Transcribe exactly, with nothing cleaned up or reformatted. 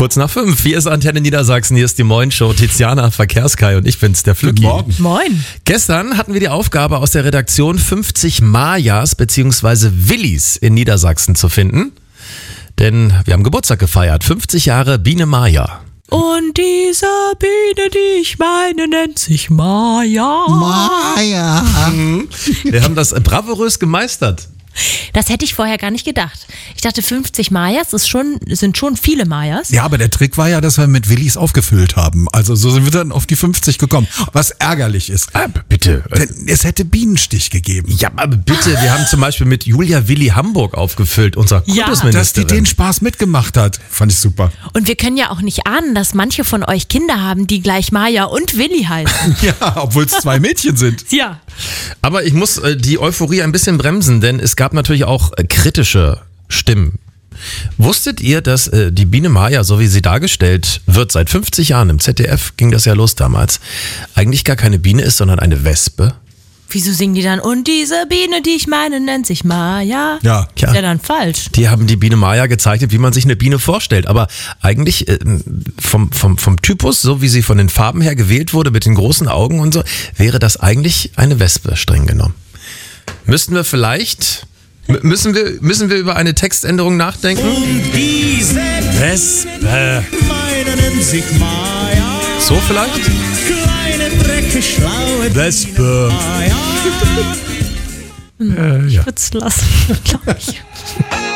Kurz nach fünf. Hier ist Antenne Niedersachsen, hier ist die Moin-Show. Tiziana, Verkehrskai und ich bin's, der Flücki. Guten Morgen. Moin. Gestern hatten wir die Aufgabe aus der Redaktion fünfzig Mayas bzw. Willis in Niedersachsen zu finden. Denn wir haben Geburtstag gefeiert. fünfzig Jahre Biene Maya. Und diese Biene, die ich meine, nennt sich Maya. Maya. Wir haben das bravourös gemeistert. Das hätte ich vorher gar nicht gedacht. Ich dachte, fünfzig Mayas ist schon, sind schon viele Mayas. Ja, aber der Trick war ja, dass wir mit Willis aufgefüllt haben. Also so sind wir dann auf die fünfzig gekommen. Was ärgerlich ist. Ah, bitte. Denn es hätte Bienenstich gegeben. Ja, aber bitte, wir haben zum Beispiel mit Julia Willi Hamburg aufgefüllt, unserer Ja. Dass Kultusministerin. die den Spaß mitgemacht hat, fand ich super. Und wir können ja auch nicht ahnen, dass manche von euch Kinder haben, die gleich Maya und Willi heißen. Ja, obwohl es zwei Mädchen sind. Ja. Aber ich muss äh, die Euphorie ein bisschen bremsen, denn es gab natürlich auch äh, kritische Stimmen. Wusstet ihr, dass äh, die Biene Maya, so wie sie dargestellt wird, seit fünfzig Jahren im Z D F ging das ja los damals, eigentlich gar keine Biene ist, sondern eine Wespe? Wieso singen die dann? Und diese Biene, die ich meine, nennt sich Maya. Ja. Ja. Ist ja dann falsch. Die haben die Biene Maya gezeichnet, wie man sich eine Biene vorstellt. Aber eigentlich äh, vom, vom, vom Typus, so wie sie von den Farben her gewählt wurde, mit den großen Augen und so, wäre das eigentlich eine Wespe, streng genommen. Müssten wir vielleicht, m- müssen wir, müssen wir über eine Textänderung nachdenken? Diese Wespe. meine nennt sich Maya. So vielleicht? Kleine, dreckige, schlaue Wespe. Maya. Ich würde es lassen, glaube ich.